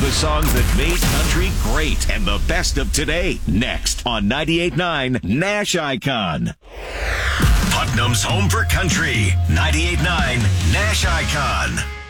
the songs that made country great and the best of today. Next on 98.9 Nash Icon. Putnam's home for country. 98.9 Nash Icon.